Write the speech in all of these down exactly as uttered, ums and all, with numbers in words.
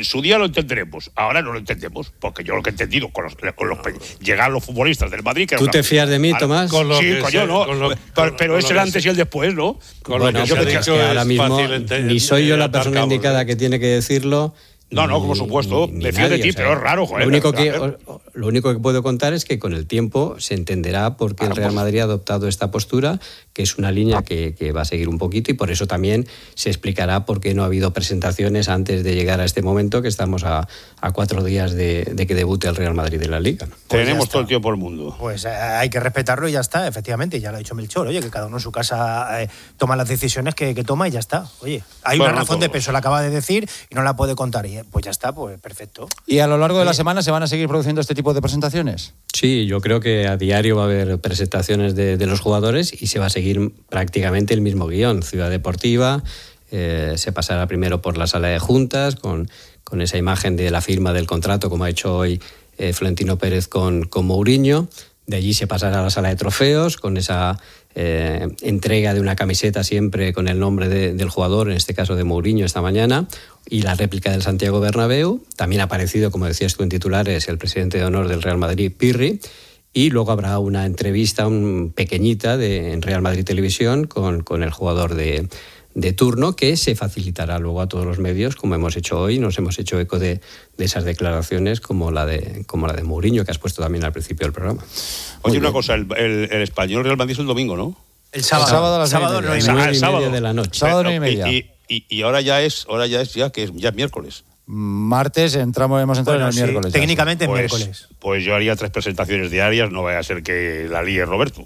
en su día lo entenderemos, ahora no lo entendemos, porque yo lo que he entendido con los, con los llegar los futbolistas del Madrid... Que ¿Tú te fías de mí, Tomás? Con lo sí, coño, no, con lo, pero, pero es el antes y el después, ¿no? Con bueno, lo que, yo que, es que ahora mismo ni soy yo la persona cabos, indicada ¿no? que tiene que decirlo... No, no, por supuesto, ni, ni me fío nadie, de ti, o sea, pero es raro, joder. Lo único, que, lo único que puedo contar es que con el tiempo se entenderá por qué el Real Madrid ha adoptado esta postura, que es una línea que, que va a seguir un poquito, y por eso también se explicará por qué no ha habido presentaciones antes de llegar a este momento, que estamos a, a cuatro días de, de que debute el Real Madrid en la Liga. Pues tenemos todo el tiempo del mundo. Pues eh, hay que respetarlo y ya está, efectivamente, ya lo ha dicho Melchor, oye, que cada uno en su casa eh, toma las decisiones que, que toma y ya está. Oye, hay bueno, una razón no de peso, la acaba de decir y no la puede contar, y pues ya está, pues perfecto. ¿Y a lo largo de la semana se van a seguir produciendo este tipo de presentaciones? Sí, yo creo que a diario va a haber presentaciones de, de los jugadores y se va a seguir prácticamente el mismo guión. Ciudad Deportiva, eh, se pasará primero por la sala de juntas con, con esa imagen de la firma del contrato, como ha hecho hoy eh, Florentino Pérez con, con Mourinho. De allí se pasará a la sala de trofeos con esa eh, entrega de una camiseta siempre con el nombre de, del jugador, en este caso de Mourinho esta mañana, y la réplica del Santiago Bernabéu. También ha aparecido, como decías tú en titulares, el presidente de honor del Real Madrid, Pirri, y luego habrá una entrevista un, pequeñita de, en Real Madrid Televisión con, con el jugador de, de turno, que se facilitará luego a todos los medios, como hemos hecho hoy. Nos hemos hecho eco de, de esas declaraciones como la de como la de Mourinho, que has puesto también al principio del programa. Oye, una cosa, el, el, el Español Real Madrid es el domingo, ¿no? El sábado, el sábado a las sábado, nueve y media. El sábado de la noche. Sábado nueve y media. Y, y, y ahora ya es, ahora ya es ya que es ya es miércoles. Martes entramos, hemos entrado bueno, en el sí, miércoles. Técnicamente es pues, miércoles. Pues yo haría tres presentaciones diarias, no vaya a ser que la líe Roberto.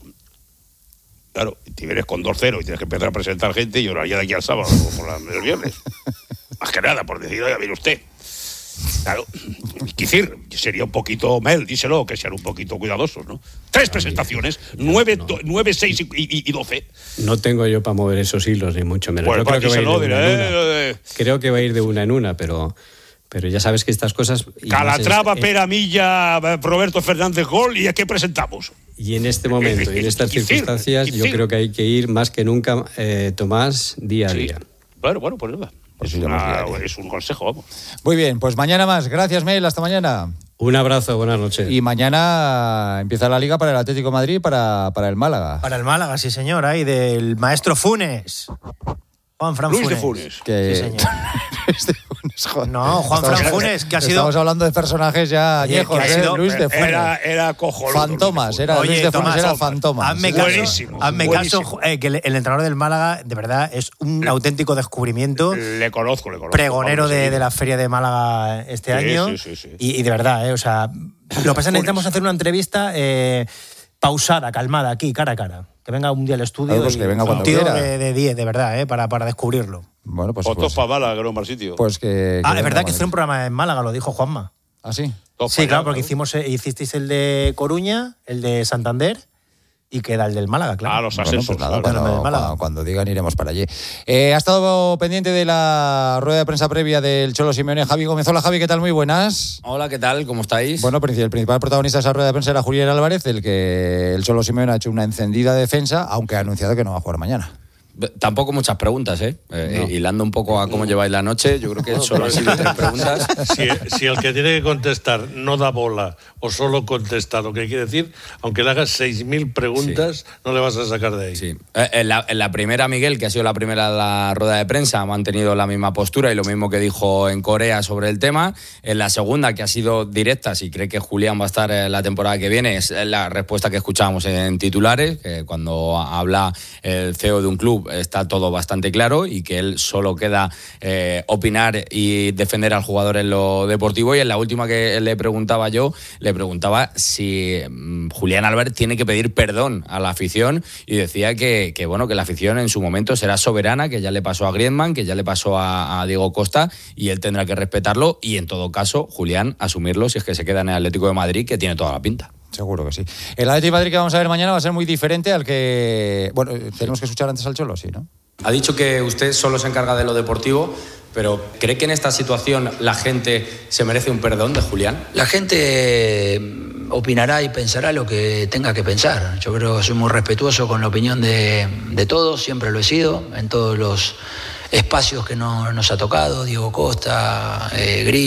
Claro, si vienes con dos cero y tienes que empezar a presentar gente, yo lo haría de aquí al sábado, como la, el viernes. Más que nada, por decir, oiga, mire usted. Claro, decir, sería un poquito, Mel, díselo, que sean un poquito cuidadosos, ¿no? Tres presentaciones, nueve, no. nueve, seis y, y, y doce. No tengo yo para mover esos hilos, ni mucho menos. Pues yo creo que, va a ir de una eh, en una. eh, creo que va a ir de una en una, pero... Pero ya sabes que estas cosas... Calatrava, es, Pera, Milla, Roberto Fernández Gol, ¿y a qué presentamos? Y en este momento y en estas Quisir, circunstancias Quisir. yo creo que hay que ir más que nunca, eh, Tomás, día a sí. día. Bueno, bueno, pues nada. Es, una, es un consejo, vamos. Muy bien, pues mañana más. Gracias, Mel. Hasta mañana. Un abrazo, buenas noches. Y mañana empieza la Liga para el Atlético de Madrid y para, para el Málaga. Para el Málaga, sí señor, ahí del maestro Funes. Juan Fran Luis Funes. de Funes. Que... Sí, señor. Luis de Funes, joder. No, Juan estamos, Fran Funes, que ha sido... Estamos hablando de personajes ya añejos, Oye, ¿eh? sido... Luis de Funes. Era, era cojonudo. Fantomas, era Oye, Luis de Funes, Tomás, era Fantomas. Hazme sí, caso, buenísimo, hazme buenísimo. caso eh, que el, el entrenador del Málaga, de verdad, es un le, auténtico descubrimiento. Le conozco, le conozco. Pregonero de, de la Feria de Málaga este sí, año. Sí, sí, sí. Y, y de verdad, eh, o sea, lo que pasa es que necesitamos hacer una entrevista eh, pausada, calmada, aquí, cara a cara. Que venga un día al estudio. Ah, pues y que venga un cuando tío quiera. de diez, de, de verdad, eh, para, para descubrirlo. Bueno, pues... Fotos pues, para Bala, que no mal sitio. Pues que... Ah, que es verdad que Madrid. hicieron un programa en Málaga, lo dijo Juanma. ¿Ah, sí? Todos Sí, para claro, allá, porque ¿no? hicimos, eh, hicisteis el de Coruña, el de Santander y queda el del Málaga, claro. Ah, los Bueno, ascensos. pues nada, claro. cuando, cuando, cuando digan iremos para allí. Eh, ha estado pendiente de la rueda de prensa previa del Cholo Simeone, Javi Gómez. Hola, Javi, ¿qué tal? Muy buenas. Hola, ¿qué tal? ¿Cómo estáis? Bueno, el principal protagonista de esa rueda de prensa era Julián Álvarez, del que el Cholo Simeone ha hecho una encendida defensa, aunque ha anunciado que no va a jugar mañana. Tampoco muchas preguntas, ¿eh? eh no. Hilando un poco a cómo lleváis la noche, yo creo que solo han sido tres preguntas. Si, si el que tiene que contestar no da bola o solo contesta lo que quiere decir, aunque le hagas seis mil preguntas, sí. no le vas a sacar de ahí. Sí. En la, en la primera, Miguel, que ha sido la primera de la rueda de prensa, ha mantenido la misma postura y lo mismo que dijo en Corea sobre el tema. En la segunda, que ha sido directa, si cree que Julián va a estar la temporada que viene, es la respuesta que escuchábamos en titulares, que cuando habla el C E O de un club está todo bastante claro y que él solo queda eh, opinar y defender al jugador en lo deportivo. Y en la última que le preguntaba yo, le preguntaba si um, Julián Álvarez tiene que pedir perdón a la afición y decía que, que, bueno, que la afición en su momento será soberana, que ya le pasó a Griezmann, que ya le pasó a, a Diego Costa y él tendrá que respetarlo y en todo caso, Julián, asumirlo si es que se queda en el Atlético de Madrid, que tiene toda la pinta. Seguro que sí. El Atlético de Madrid que vamos a ver mañana va a ser muy diferente al que... Bueno, tenemos que escuchar antes al Cholo, sí, ¿no? Ha dicho que usted solo se encarga de lo deportivo, pero ¿cree que en esta situación la gente se merece un perdón de Julián? La gente opinará y pensará lo que tenga que pensar. Yo creo que soy muy respetuoso con la opinión de, de todos, siempre lo he sido, en todos los espacios que no, nos ha tocado, Diego Costa, eh, Gris.